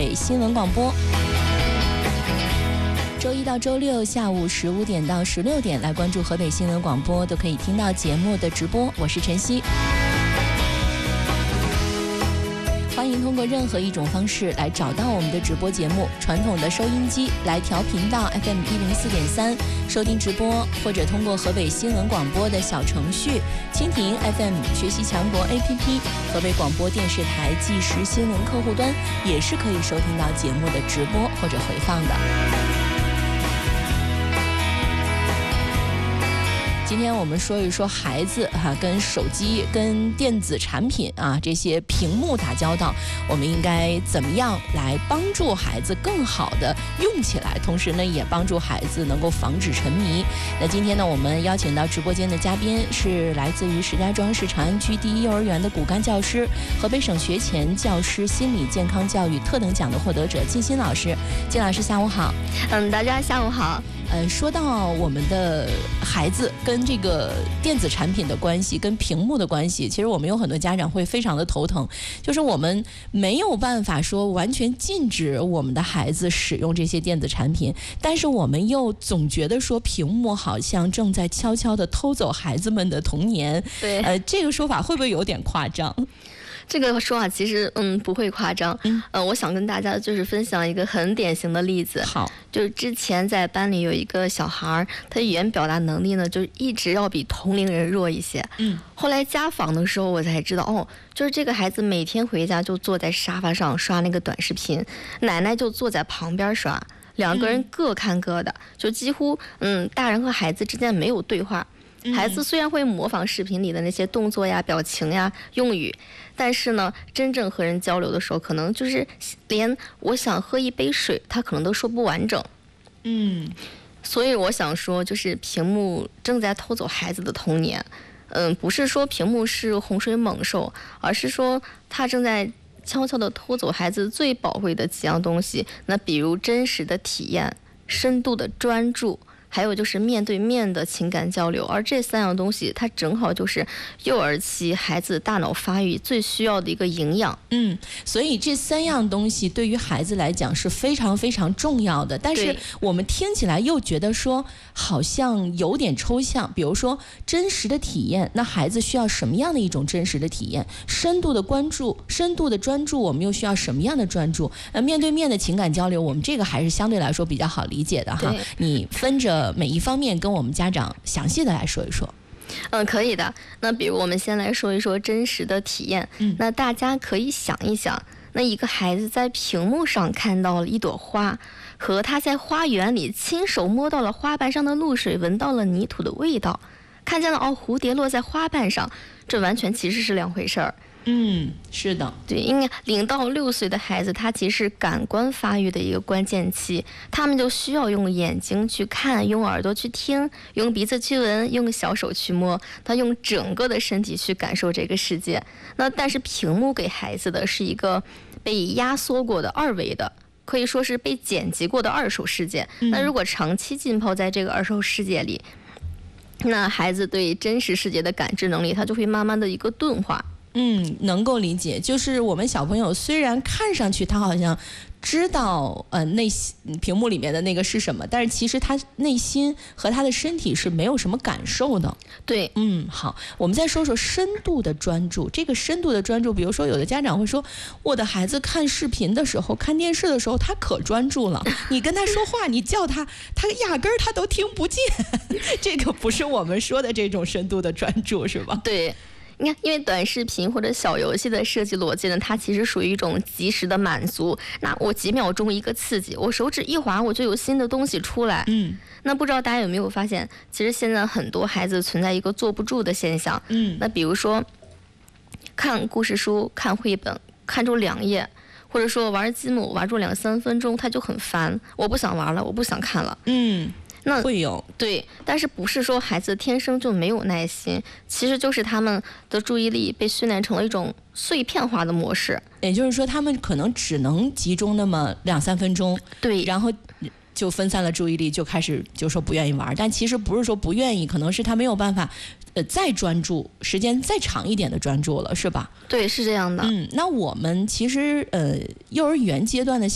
北新闻广播。周一到周六下午15点到16点来关注河北新闻广播，都可以听到节目的直播。我是晨曦。欢迎通过任何一种方式来找到我们的直播节目，传统的收音机来调频道 FM104.3 收听直播，或者通过河北新闻广播的小程序、蜻蜓 FM 学习强国 APP、河北广播电视台即时新闻客户端，也是可以收听到节目的直播或者回放的。今天我们说一说孩子跟手机、跟电子产品这些屏幕打交道，我们应该怎么样来帮助孩子更好的用起来，同时呢也帮助孩子能够防止沉迷。那今天呢，我们邀请到直播间的嘉宾是来自于石家庄市长安区第一幼儿园的骨干教师，河北省学前教师心理健康教育特等奖的获得者靳鑫老师。靳老师下午好。 大家下午好。 说到我们的孩子跟这个电子产品的关系，跟屏幕的关系，其实我们有很多家长会非常的头疼，就是我们没有办法说完全禁止我们的孩子使用这些电子产品，但是我们又总觉得说屏幕好像正在悄悄地偷走孩子们的童年。 对， 这个说法会不会有点夸张？ 这个说法其实不会夸张。我想跟大家就是分享一个很典型的例子。 好， 就是之前在班里有一个小孩，他语言表达能力呢，就一直要比同龄人弱一些。后来家访的时候我才知道，就是这个孩子每天回家就坐在沙发上刷那个短视频，奶奶就坐在旁边刷，两个人各看各的，就几乎大人和孩子之间没有对话。孩子虽然会模仿视频里的那些动作呀、表情呀、用语，但是呢，真正和人交流的时候，可能就是连我想喝一杯水，他可能都说不完整。所以我想说，就是屏幕正在偷走孩子的童年。不是说屏幕是洪水猛兽，而是说它正在悄悄地偷走孩子最宝贵的几样东西。那比如真实的体验、深度的专注，还有就是面对面的情感交流，而这三样东西它正好就是幼儿期孩子大脑发育最需要的一个营养。 所以这三样东西对于孩子来讲是非常非常重要的，但是我们听起来又觉得说好像有点抽象。比如说真实的体验，那孩子需要什么样的一种真实的体验？深度的关注、深度的专注，我们又需要什么样的专注？面对面的情感交流，我们这个还是相对来说比较好理解的哈。你分着每一方面跟我们家长详细的来说一说。 可以的。那比如我们先来说一说真实的体验。那大家可以想一想，那一个孩子在屏幕上看到了一朵花，和他在花园里亲手摸到了花瓣上的露水，闻到了泥土的味道，看见了蝴蝶落在花瓣上，这完全其实是两回事儿。 是的， 对，因为0到6岁的孩子，他其实是感官发育的一个关键期，他们就需要用眼睛去看，用耳朵去听，用鼻子去闻，用小手去摸，他用整个的身体去感受这个世界。那但是屏幕给孩子的是一个被压缩过的2维的，可以说是被剪辑过的2手世界。那如果长期浸泡在这个2手世界里，那孩子对真实世界的感知能力，他就会慢慢的一个钝化。 能够理解，就是我们小朋友虽然看上去他好像知道屏幕里面的那个是什么，但是其实他内心和他的身体是没有什么感受的。 对， 好，我们再说说深度的专注。这个深度的专注，比如说有的家长会说，我的孩子看视频的时候、看电视的时候，他可专注了，你跟他说话，你叫他，他压根儿他都听不见。这个不是我们说的这种深度的专注，是吧？ 对。你看，因为短视频或者小游戏的设计逻辑呢，它其实属于一种即时的满足。那我几秒钟一个刺激，我手指一滑，我就有新的东西出来。那不知道大家有没有发现，其实现在很多孩子存在一个坐不住的现象。那比如说看故事书、看绘本，看住2页，或者说玩积木玩住2-3分钟，他就很烦，我不想玩了，我不想看了。那会有， 对，但是不是说孩子天生就没有耐心，其实就是他们的注意力被训练成了一种碎片化的模式， 也就是说他们可能只能集中那么2-3分钟， 对， 然后就分散了注意力，就开始就说不愿意玩。但其实不是说不愿意，可能是他没有办法再专注，时间再长一点的专注了，是吧？ 对，是这样的。 那我们其实幼儿园阶段的